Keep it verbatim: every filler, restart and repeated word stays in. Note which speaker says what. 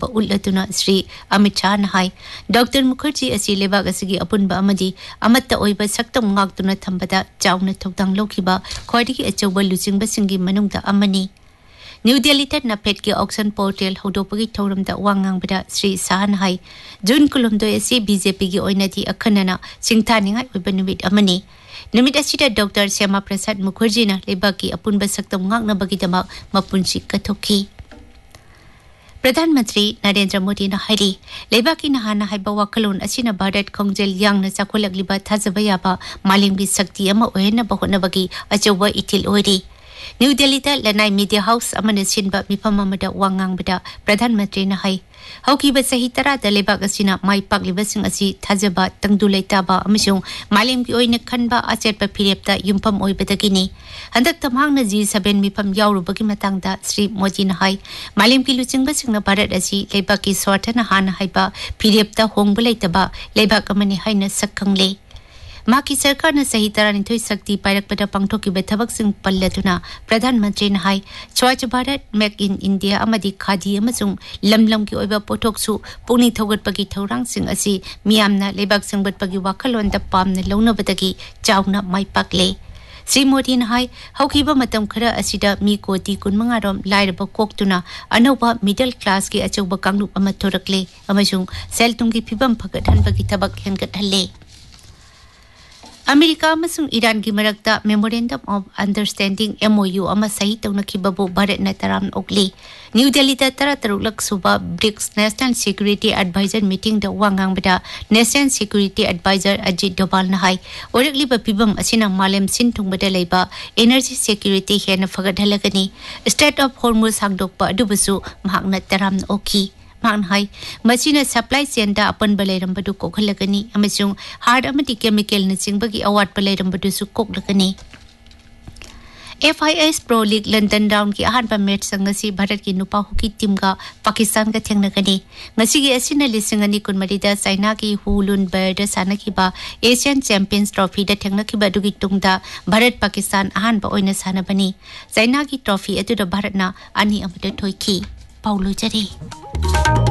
Speaker 1: उल्लतुना Shri Amit Shah high doctor Mukherjee असि लेबाग असगी अपुनबा अमदी अमत्ता ओइबा सक्तम गाक्तुना थंबदा Chowna थौदांग लौखिबा ख्वाइदगी अचौबा लुचिंगबसिंगी मनुंगदा अमनी new Delhi तक नफेट के auction portal हौदोपगी थौरमदा वांगांगबदा Shri Shah high जून कुलुमदोय असि बीजेपी की ओइनादी अखनना सिंगथानिंगाय ओइबा नुमित अमनी नुमित असिदा डॉक्टर श्यामा प्रसाद मुखर्जी ना लेबाकी अपुनबा सक्तम गांगनबगीदमा मपुंसी कथोखी प्रधानमंत्री नरेंद्र मोदी ने हाई लेबाकी नहाना हाइबा वाखलोन असिना भारत खोंजेल यांगना चाखोलगलिबा थाजबा याबा मालिंगबी शक्ति अमा ओहेनबा होनबगी अचौबा इथिल ओइरी न्यू दिल्ली दा लनाई मीडिया हाउस अमने सिनबा मिफम अमदा वांगांगबदा प्रधानमंत्री ने हाई हौकीबा सही तरा दा लेबाक असिना माई पाकलिबसिंग असि थाजबा तंगदुलैताबा अमसुंग मालिंगबी ओइना खनबा अचेतपा फिरेपता युमफम ओइबदगिनी हंदक तमांगना जी सेवन मिफम यावरुबगी मतंगदा श्री मोदी ने हाई मालिंगबी लुचिंगबसिंगना भारत असि लेबाकी स्वार्थना हाना हाइबा फिरेपता होंगबलैतबा लेबाक अमने हाइना सक्खंगले माकी सरकार ने सही तरह निथोई शक्ति पायरकपदा पांगथोकिबा थबकसिंग पल्लदुना प्रधानमंत्री ने हाई स्वच्छ Bharat make in India अमदी khadi अमसुंग लमलम की ओइबा पोथोकसु पुनी थौगटपगी थौरांगसिंग असि मियामना लेबाक संगबटपगी वाखलोनदा पामना लौनबदगी चाउना माइपाकले श्री मोदी ने हाई हौकीबा मतम खरा असिदा मी कोटी कुनमंगारोम लाइरबा कोक्तुना अनौबा मिडल क्लास की अचौबा कांगलुप अमा थोरकले अमसुंग सेलतुंगी फिबम फगटहनबगी थबक हेनगटहले अमेरिका अमसुंग ईरान की मरक्ता मेमोरेंडम ऑफ अंडरस्टैंडिंग एमओयू अमा सही तौनखिबबु भारत न तराम ओकली न्यू दिल्ली दा तरा तरुलक सुबा BRICS national security adviser meeting दा वांगांगबदा national security adviser Ajit Doval न हाई ओरकलिबा पिबम असिना मालेम सिनथुंगबदा लेबा एनर्जी सिक्योरिटी हेन फगडहलगनी स्टेट ऑफ हॉर्मुज हांगदोकपा अदुबसु महाकना तराम ओकी मान हाई मसीना सप्लाई चेन दा अपन बलेरंबदु कोखलगनी अमसुंग हार्ड अमदी केमिकल न चिंगबगी अवार्ड बलेरंबदु सु कोखलगनी F I S pro league London round की अहानबा मैच संगसी भारत की नुपा हॉकी टीम का पाकिस्तान का थेंगनगनी ngasi असिना लिसिंग अनि कुनमरिदा चाइना की हुलुन बर्ड सानकिबा एशियन चैंपियंस ट्रॉफी दा थेंगनकिबा दुगी तुंगदा भारत पाकिस्तान अहानबा ओइना सानबनी चाइना की ट्रॉफी अदुदा भारतना अनि अमदा थोइकी पाउलो जरी